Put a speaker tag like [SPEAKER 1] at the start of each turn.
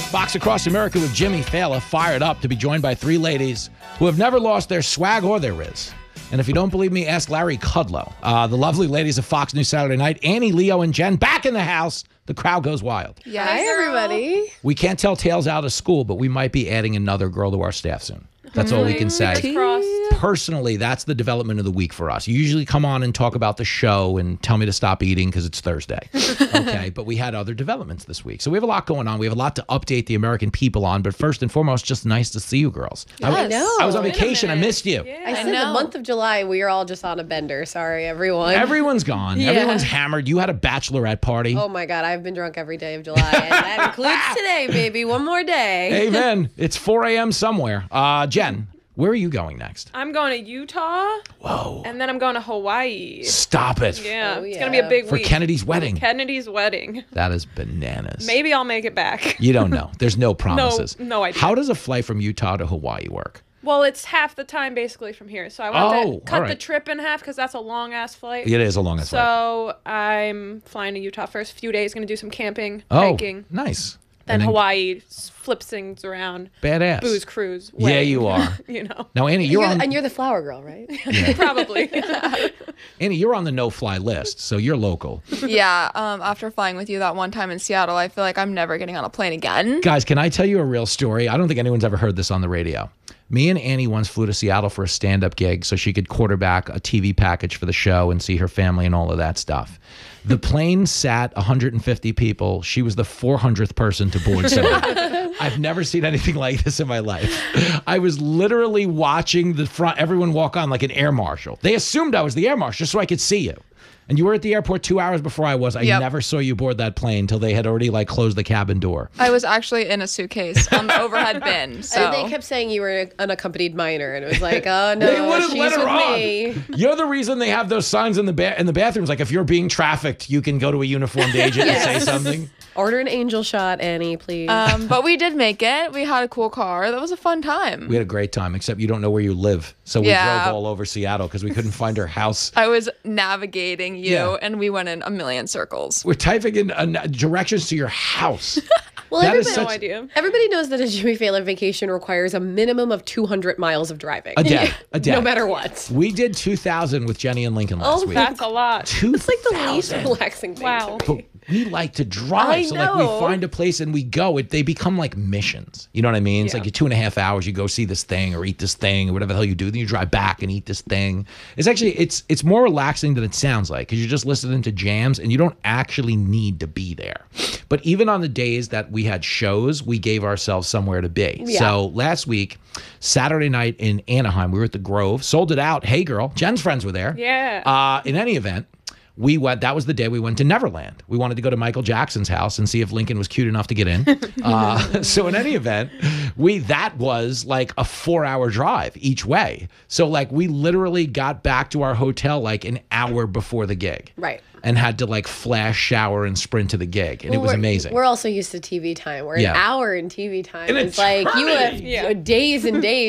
[SPEAKER 1] Fox Across America with Jimmy Fallon fired up to be joined by three ladies who have never lost their swag or their riz. And if you don't believe me, ask Larry Kudlow. The lovely ladies of Fox News Saturday Night, Annie, Leo, and Jen, back in the house. The crowd goes wild.
[SPEAKER 2] Yeah. Hi, everybody.
[SPEAKER 1] We can't tell tales out of school, but we might be adding another girl to our staff soon. That's all we can say. Personally, that's the development of the week for us. You usually come on and talk about the show and tell me to stop eating because it's Thursday. Okay, but we had other developments this week. So we have a lot going on. We have a lot to update the American people on. But first and foremost, just nice to see you girls.
[SPEAKER 2] Yes. I know.
[SPEAKER 1] I was on vacation. I missed you.
[SPEAKER 2] Yeah. I said the month of July, we are all just on a bender. Sorry, everyone.
[SPEAKER 1] Everyone's gone. Yeah. Everyone's hammered. You had a bachelorette party.
[SPEAKER 2] Oh, my God. I've been drunk every day of July. And that includes today, baby. One more day.
[SPEAKER 1] Amen. It's 4 a.m. somewhere. Jen, where are you going next?
[SPEAKER 3] I'm going to Utah.
[SPEAKER 1] Whoa.
[SPEAKER 3] And then I'm going to Hawaii.
[SPEAKER 1] Stop it.
[SPEAKER 3] Yeah. It's going to be a big
[SPEAKER 1] For
[SPEAKER 3] week.
[SPEAKER 1] Kennedy's wedding.
[SPEAKER 3] Kennedy's wedding.
[SPEAKER 1] That is bananas.
[SPEAKER 3] Maybe I'll make it back.
[SPEAKER 1] You don't know. There's no promises.
[SPEAKER 3] No idea.
[SPEAKER 1] How does a flight from Utah to Hawaii work?
[SPEAKER 3] Well, it's half the time basically from here. So I want to cut the trip in half because that's a long-ass flight.
[SPEAKER 1] It is a long-ass flight.
[SPEAKER 3] So I'm flying to Utah first few days. Going to do some camping, hiking.
[SPEAKER 1] Nice.
[SPEAKER 3] Then Hawaii flips things around.
[SPEAKER 1] Badass.
[SPEAKER 3] Booze cruise.
[SPEAKER 1] Wedding. Yeah, you are.
[SPEAKER 3] You know.
[SPEAKER 1] Now, Annie,
[SPEAKER 2] and you're the flower girl, right?
[SPEAKER 1] Yeah.
[SPEAKER 3] Probably.
[SPEAKER 1] Annie, you're on the no-fly list, so you're local.
[SPEAKER 4] Yeah. After flying with you that one time in Seattle, I feel like I'm never getting on a plane again.
[SPEAKER 1] Guys, can I tell you a real story? I don't think anyone's ever heard this on the radio. Me and Annie once flew to Seattle for a stand-up gig so she could quarterback a TV package for the show and see her family and all of that stuff. The plane sat 150 people. She was the 400th person to board somebody. I've never seen anything like this in my life. I was literally watching everyone walk on like an air marshal. They assumed I was the air marshal just so I could see you. And you were at the airport 2 hours before I was. I never saw you board that plane until they had already like closed the cabin door.
[SPEAKER 4] I was actually in a suitcase on the overhead bin. So.
[SPEAKER 2] And they kept saying you were an unaccompanied minor, and it was like, oh no,
[SPEAKER 1] they wouldn't
[SPEAKER 2] she's
[SPEAKER 1] let her
[SPEAKER 2] with
[SPEAKER 1] on.
[SPEAKER 2] me.
[SPEAKER 1] You're the reason they have those signs in the bathrooms. Like if you're being trafficked, you can go to a uniformed agent and say something.
[SPEAKER 2] Order an angel shot, Annie, please.
[SPEAKER 4] But we did make it. We had a cool car. That was a fun time.
[SPEAKER 1] We had a great time, except you don't know where you live. So we drove all over Seattle because we couldn't find her house.
[SPEAKER 4] I was navigating you, and we went in a million circles.
[SPEAKER 1] We're typing in directions to your house.
[SPEAKER 2] Well,
[SPEAKER 3] everybody
[SPEAKER 2] knows that a Jimmy Fallon vacation requires a minimum of 200 miles of driving.
[SPEAKER 1] A day.
[SPEAKER 2] No matter what.
[SPEAKER 1] We did 2,000 with Jenny and Lincoln last week.
[SPEAKER 3] That's a lot.
[SPEAKER 2] It's like the least relaxing thing.
[SPEAKER 3] Wow.
[SPEAKER 2] To me.
[SPEAKER 1] We like to drive. Like we find a place and we go. They become like missions. You know what I mean? It's like 2.5 hours. You go see this thing or eat this thing or whatever the hell you do. Then you drive back and eat this thing. It's actually, it's more relaxing than it sounds like because you're just listening to jams and you don't actually need to be there. But even on the days that we had shows, we gave ourselves somewhere to be. Yeah. So last week, Saturday night in Anaheim, we were at the Grove, sold it out. Hey, girl. Jen's friends were there.
[SPEAKER 3] Yeah.
[SPEAKER 1] In any event, that was the day we went to Neverland. We wanted to go to Michael Jackson's house and see if Lincoln was cute enough to get in. So in any event, that was like a 4-hour drive each way. So like we literally got back to our hotel like an hour before the gig.
[SPEAKER 2] Right.
[SPEAKER 1] And had to like flash, shower, and sprint to the gig. And it was amazing.
[SPEAKER 2] We're also used to TV time. We're an hour in TV time. It's like you have days and days